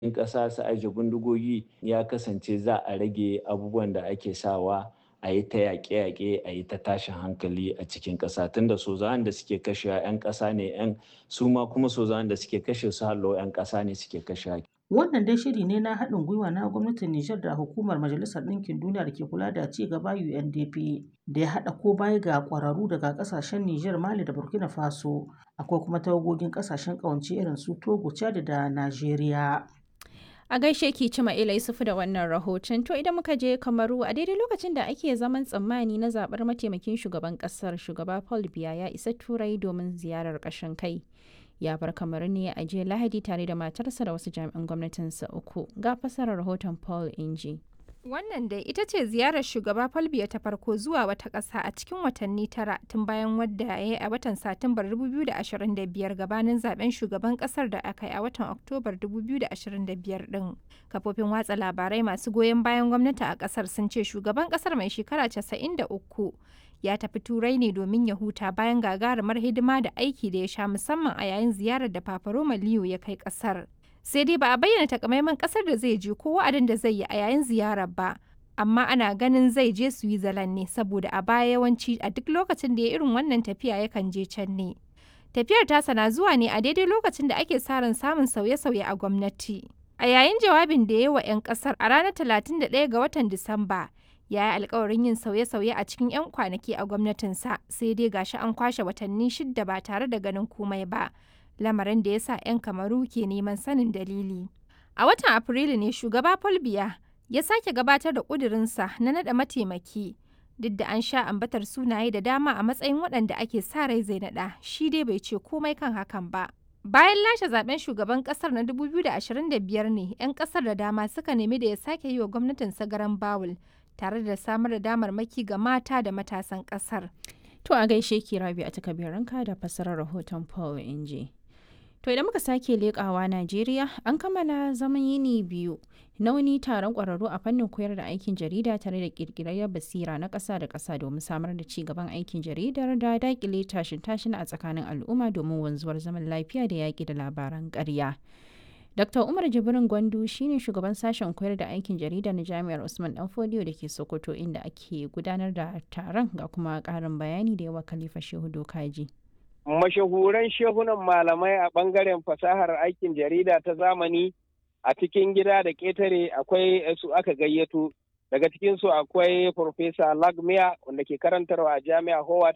in ƙasa su aje bindigogi ya kasance za a rage abubuwan da ake sawa a yi ta yaƙe-yaƙe, a yi ta tashin hankali a cikin ƙasa tunda sojawan da suke kashewa 'yan ƙasa ne 'yan su ma kuma sojawan da suke kashe su hallo 'yan ƙasa ne suke kashewa. Wannan dai shiri ne na haɗin gwiwa na gwamnatin Nijar da Hukumar Majalisar Ɗinkin Duniya da ke kula da ci gaba UNDP da ya haɗa ko baya ga ƙwararru daga ƙasashen Nijar, Mali da Burkina Faso. Akwai kuma tawagogin ƙasashen ƙawance irin su Togo, Chad da Najeriya. A gaishe ki Cima'ila Yusufu da wannan rahoton. To idan muka je Kamaru a daidai lokacin da ake zaman tsammani na zaɓar mataimakin shugaban ƙasar, shugaba Paul Biya ya isa Turai domin ziyarar ƙashin kai. Ya bar Kamaru ne a jiya Lahadi tare da matarsa da wasu jami'an gwamnatinsa 3. Ga fasarar rahoton Paul Inji. Wannan dai ita ce ziyarar shugaba Paul Biya ta farko zuwa wata ƙasa a cikin watanni 9 tun bayan wadda ya yi a watan Satumbar 2025 gabanin zaben shugaban ƙasar da aka yi a watan Oktobar 2025 ɗin. Kafofin watsa labarai masu goyon bayan gwamnati a ƙasar sun ce shugaban ƙasar mai shekara 93 ya tafi Turai ne domin ya huta bayan gagarumar hidima da aiki da ya sha musamman a yayin ziyarar da Papa Roma Leo ya kai ƙasar. Sai dai ba a bayyana takamaiman kasar da zai je ko wa'adin da zai yi a yayin ziyarar ba, amma ana ganin zai je Switzerland ne saboda a baya yawanci a duk lokacin da ya irin wannan tafiya yakan je can ne. Tafiyar tasa na zuwa ne a daidai lokacin da ake sa ran samun sauye-sauye a gwamnati. A yayin jawabin da ya yi wa 'yan kasar a ranar 31 ga watan Disamba, ya yi alkawarin yin sauye-sauye a cikin 'yan kwanaki a gwamnatinsa, sai dai gashi an kwashe watanni 6 ba tare da ganin komai ba. Lamarin da ya sa 'yan Kamaru ke neman sanin dalili. A watan Afrilu ne shugaba Paul Biya ya sake gabatar da ƙudurinsa na naɗa mataimaki, duk da an sha ambatar sunaye da dama a matsayin waɗanda ake sa rai zai naɗa, shi dai bai ce komai kan hakan ba. Bayan lashe zaben shugaban ƙasar na 2025 ne 'yan ƙasar da dama suka nemi da ya sake yi wa gwamnatin garan bawul tare da samar da damarmaki ga mata da matasan ƙasar. To a gaishe ki Rabi a takabiranka da fasarar rahoton Paul Inji. To idan muka sake leƙawa Najeriya, an kammala zaman yini 2 na wani taron ƙwararru a fannin koyar da aikin jarida tare da ƙirƙirar basira na ƙasa da ƙasa domin samar da ci gaban aikin jaridar da daƙile tashin a tsakanin al'umma domin wanzuwar zaman lafiya da yaƙi da labaran ƙarya. Dr. Umar Jibrin Gwandu shine shugaban sashen koyar da aikin jarida na Jami'ar Usman Danfodiyo da ke Sokoto inda ake gudanar da taron, ga kuma ƙarin bayani da yawa Khalifa Shehu Dokaji. Mashahuran shehunan malamai a ɓangaren fasahar aikin jarida ta zamani a cikin gida da ƙetare akwai su aka gayyato. Daga cikinsu akwai Farfesa Lagmia wanda ke karantarwa a Jami'a Howard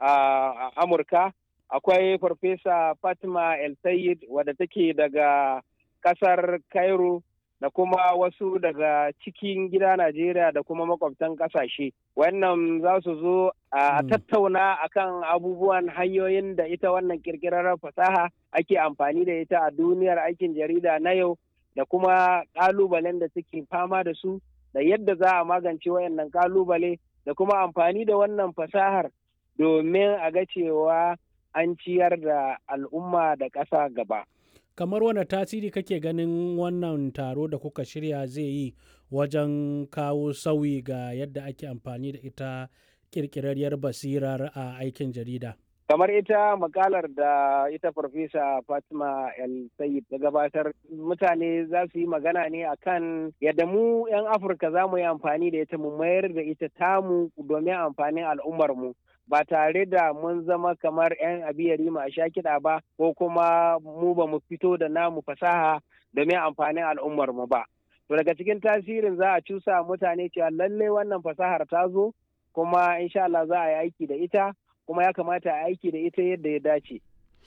a Amurka. Akwai Farfesa Fatima El Sayed wadda take daga ƙasar Cairo, da kuma wasu daga cikin gida Najeriya da kuma makwabtan ƙasashe. Wannan za su zo a tattauna akan abubuwan hanyoyin da ita wannan ƙirƙirar fasaha ake amfani da ita a duniyar aikin jarida na yau, da kuma ƙalubalen da suke fama da su, da yadda za a magance wayannan ƙalubale, da kuma amfani da wannan fasahar domin a ga cewa an ciyar da al'umma da ƙasa gaba. Kamar wani tasiri kake ganin wannan taro da kuka shirya zai yi wajen kawo sauyi ga yadda ake amfani da ita ƙirƙirarriyar basirar a aikin jarida? Kamar ita makalar da ita Farfesa Fatima El Sayed ta gabatar, mutane za su yi magana ne akan yadda mu 'yan Afirka za mu yi amfani da ita, mu mayar da ita tamu domin amfanin al'ummarmu. Ba tare da mun zama kamar 'yan abiyari ma a sha kiɗa ba, ko kuma mu ba mu fito da namu fasaha domin amfanin al'ummarmu ba. To daga cikin tasirin za a cusa mutane cewa lalle wannan fasahar ta zo, kuma insha Allah za a yi aiki da ita, kuma ya kamata a aiki da ita yadda ya dace.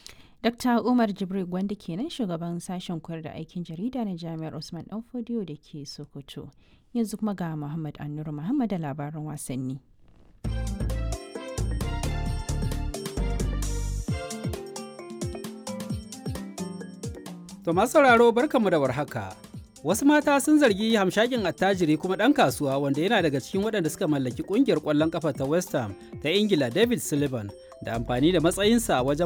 Dr. Umar Jibril Gwanda kenan shugaban sashen koyar da aikin jarida na Jami'ar Usman Danfodiyo da ke Sokoto. Yanzu kuma ga Muhammad Annur Muhammad da labaran wasanni. To masu sauraro barkanmu da warhaka. Wasu mata sun zargi hamshakin attajiri kuma ɗan kasuwa wanda yana daga cikin waɗanda suka mallaki ƙungiyar ƙwallon ƙafa ta West Ham ta Ingila, David Sullivan, da amfani da matsayinsa wajen